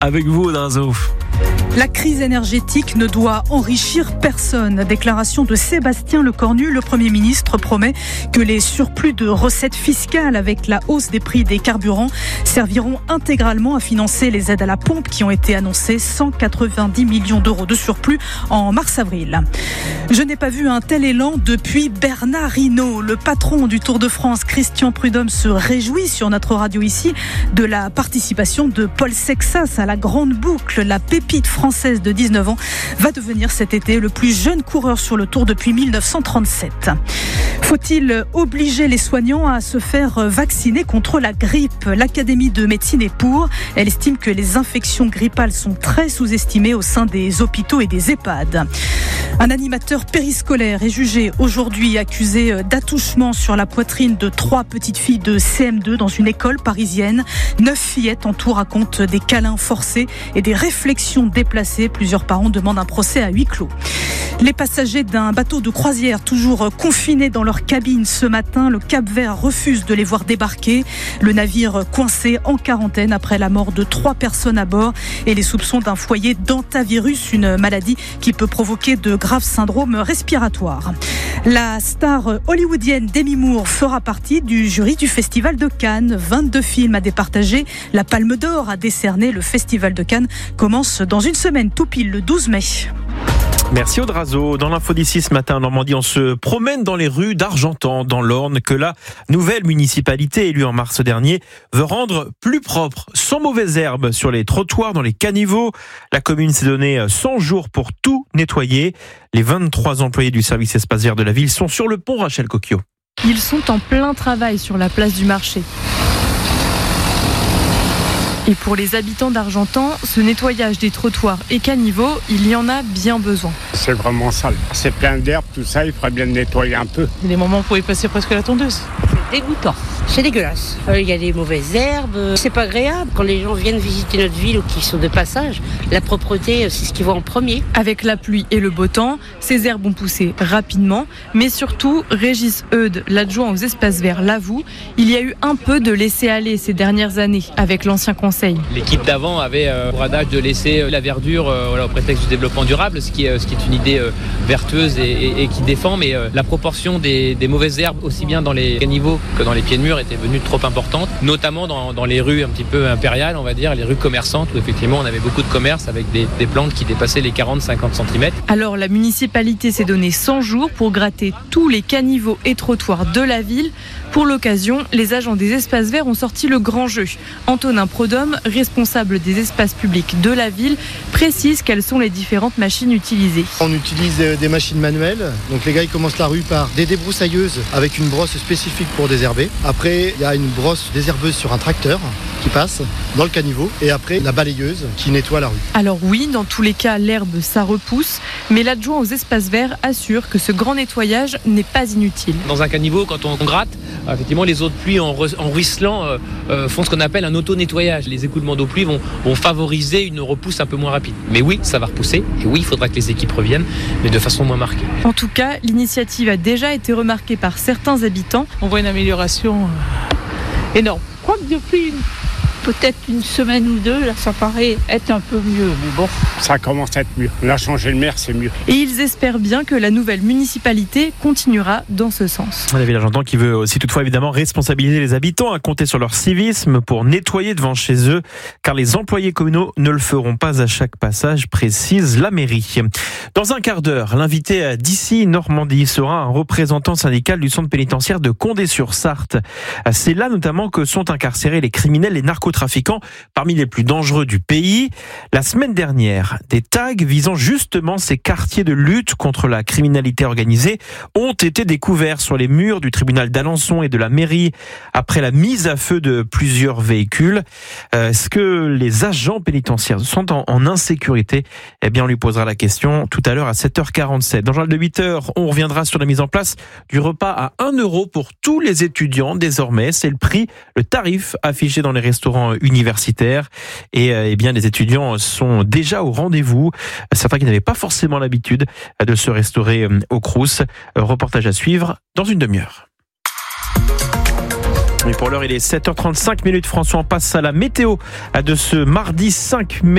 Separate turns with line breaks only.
avec vous, Drazo.
La crise énergétique ne doit enrichir personne. Déclaration de Sébastien Lecornu. Le Premier ministre promet que les surplus de recettes fiscales avec la hausse des prix des carburants serviront intégralement à financer les aides à la pompe qui ont été annoncées. 190 millions d'euros de surplus en mars-avril. Je n'ai pas vu un tel élan depuis Bernard Hinault. Le patron du Tour de France, Christian Prudhomme, se réjouit sur notre radio ici de la participation de Paul Sexas à la Grande Boucle. La pépite française de 19 ans va devenir cet été le plus jeune coureur sur le Tour depuis 1937. Faut-il obliger les soignants à se faire vacciner contre la grippe ? L'Académie de médecine est pour. Elle estime que les infections grippales sont très sous-estimées au sein des hôpitaux et des EHPAD. Un animateur périscolaire est jugé aujourd'hui accusé d'attouchement sur la poitrine de 3 petites filles de CM2 dans une école parisienne. 9 fillettes en tout racontent des câlins forcés et des réflexions déplacées. Plusieurs parents demandent un procès à huis clos. Les passagers d'un bateau de croisière toujours confinés dans leur cabine ce matin, le Cap-Vert refuse de les voir débarquer. Le navire coincé en quarantaine après la mort de 3 personnes à bord et les soupçons d'un foyer d'hantavirus, une maladie qui peut provoquer de graves syndromes respiratoires. La star hollywoodienne Demi Moore fera partie du jury du Festival de Cannes. 22 films à départager. La Palme d'Or a décerné. Le Festival de Cannes commence dans une semaine, tout pile le 12 mai.
Merci Audrazo. Dans l'info d'ici ce matin en Normandie, on se promène dans les rues d'Argentan, dans l'Orne, que la nouvelle municipalité élue en mars dernier veut rendre plus propre, sans mauvaises herbes sur les trottoirs, dans les caniveaux. La commune s'est donné 100 jours pour tout nettoyer. Les 23 employés du service espace vert de la ville sont sur le pont Rachel Coquio.
Ils sont en plein travail sur la place du marché. Et pour les habitants d'Argentan, ce nettoyage des trottoirs et caniveaux, il y en a bien besoin.
C'est vraiment sale. C'est plein d'herbes, tout ça, il faudrait bien le nettoyer un peu.
Il y a des moments où vous pouvez passer presque la tondeuse.
C'est dégoûtant, c'est dégueulasse. Il y a des mauvaises herbes, c'est pas agréable. Quand les gens viennent visiter notre ville ou qui sont de passage, la propreté, c'est ce qu'ils voient en premier.
Avec la pluie et le beau temps, ces herbes ont poussé rapidement, mais surtout, Régis Eudes, l'adjoint aux espaces verts, l'avoue, il y a eu un peu de laisser-aller ces dernières années avec l'ancien conseil.
L'équipe d'avant avait pour adage de laisser la verdure au prétexte du développement durable, ce qui est une idée vertueuse et qui défend, mais la proportion des mauvaises herbes, aussi bien dans les caniveaux que dans les pieds de mur, était devenue trop importante, notamment dans les rues un petit peu impériales, on va dire, les rues commerçantes, où effectivement on avait beaucoup de commerces avec des plantes qui dépassaient les 40-50 cm.
Alors la municipalité s'est donné 100 jours pour gratter tous les caniveaux et trottoirs de la ville. Pour l'occasion, les agents des espaces verts ont sorti le grand jeu. Antonin Prudhomme, responsable des espaces publics de la ville, précise quelles sont les différentes machines utilisées.
On utilise des machines manuelles. Donc les gars ils commencent la rue par des débroussailleuses avec une brosse spécifique pour désherber. Après il y a une brosse désherbeuse sur un tracteur qui passe dans le caniveau. Et après la balayeuse qui nettoie la rue.
Alors oui, dans tous les cas, l'herbe ça repousse. Mais l'adjoint aux espaces verts assure que ce grand nettoyage n'est pas inutile.
Dans un caniveau, quand on gratte, effectivement, les eaux de pluie en ruisselant font ce qu'on appelle un auto-nettoyage. Les écoulements d'eau de pluie vont favoriser une repousse un peu moins rapide. Mais oui, ça va repousser. Et oui, il faudra que les équipes reviennent, mais de façon moins marquée.
En tout cas, l'initiative a déjà été remarquée par certains habitants.
On voit une amélioration énorme.
Je crois que depuis peut-être une semaine ou deux, là, ça paraît être un peu mieux, mais bon.
Ça commence à être mieux. On a changé le maire, c'est mieux.
Et ils espèrent bien que la nouvelle municipalité continuera dans ce sens.
La ville d'Argentan qui veut aussi toutefois évidemment responsabiliser les habitants à compter sur leur civisme pour nettoyer devant chez eux, car les employés communaux ne le feront pas à chaque passage, précise la mairie. Dans un quart d'heure, l'invité d'ici Normandie sera un représentant syndical du centre pénitentiaire de Condé-sur-Sarthe. C'est là notamment que sont incarcérés les criminels, les narcotrafiquants, parmi les plus dangereux du pays. La semaine dernière, des tags visant justement ces quartiers de lutte contre la criminalité organisée ont été découverts sur les murs du tribunal d'Alençon et de la mairie après la mise à feu de plusieurs véhicules. Est-ce que les agents pénitentiaires sont en insécurité ? Eh bien, on lui posera la question tout à l'heure à 7h47. Dans le journal de 8h, on reviendra sur la mise en place du repas à 1 € pour tous les étudiants. Désormais, c'est le tarif affiché dans les restaurants universitaires. Et eh bien, les étudiants sont déjà au rendez-vous. Certains qui n'avaient pas forcément l'habitude de se restaurer au Crous. Reportage à suivre dans une demi-heure. Mais pour l'heure, il est 7h35. François, on passe à la météo de ce mardi 5 mai.